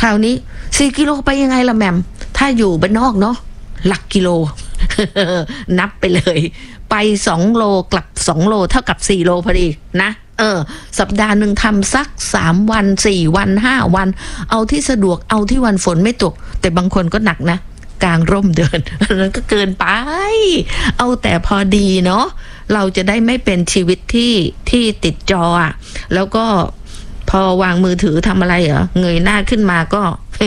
คราวนี้4 กิโลไปยังไงล่ะแมมถ้าอยู่บ้านนอกเนาะหลักกิโล นับไปเลยไป2 โลกลับ2 โลเท่ากับ4 โลพอดีนะสัปดาห์หนึ่งทำสัก3 วัน4 วัน5 วันเอาที่สะดวกเอาที่วันฝนไม่ตกแต่บางคนก็หนักนะกลางร่มเดินนั้นก็เกินไปเอาแต่พอดีเนาะเราจะได้ไม่เป็นชีวิตที่ติดจออะแล้วก็พอวางมือถือทำอะไรเหรอเงยหน้าขึ้นมาก็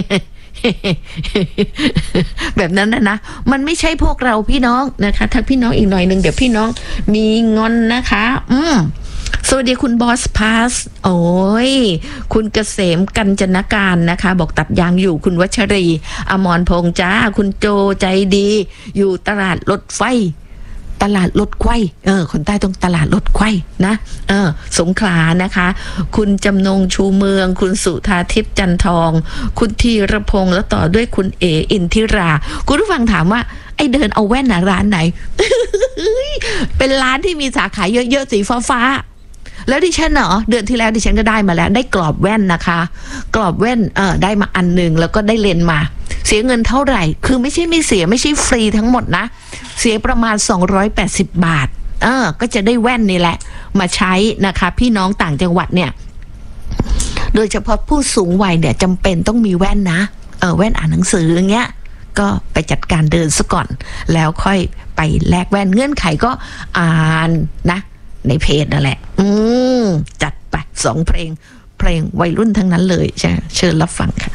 แบบนั้นนะมันไม่ใช่พวกเราพี่น้องนะคะถ้าพี่น้องอีกหน่อยหนึ่งเดี๋ยวพี่น้องมีงอนนะคะสวัสดีคุณบอสพาสโอ้ยคุณเกษมกัญจนการนะคะบอกตัดยางอยู่คุณวัชรีอมรพงษ์จ้าคุณโจใจดีอยู่ตลาดรถไฟตลาดรถไขว้คนใต้ต้องตลาดรถไขว้นะสงขลานะคะคุณจำนงชูเมืองคุณสุธาทิพย์จันทองคุณธีรพงษ์แล้วต่อด้วยคุณเออินทิราคุณผู้ฟังถามว่าไอเดินเอาแว่นร้านไหน เป็นร้านที่มีสาขาเยอะๆสีฟ้าแล้วดิฉันเดือนที่แล้วดิฉันก็ได้มาแล้วได้กรอบแว่นนะคะกรอบแว่นได้มาอันนึงแล้วก็ได้เลนส์มาเสียเงินเท่าไหร่คือไม่ใช่ไม่เสียไม่ใช่ฟรีทั้งหมดนะเสียประมาณ280 บาทก็จะได้แว่นนี่แหละมาใช้นะคะพี่น้องต่างจังหวัดเนี่ยโดยเฉพาะผู้สูงวัยเนี่ยจำเป็นต้องมีแว่นนะแว่นอ่านหนังสืออย่างเงี้ยก็ไปจัดการเดินซะก่อนแล้วค่อยไปแลกแว่นเงื่อนไขก็อ่านนะในเพจนั่นแหละจัดไป2 เพลงวัยรุ่นทั้งนั้นเลยใช่เชิญรับฟังค่ะ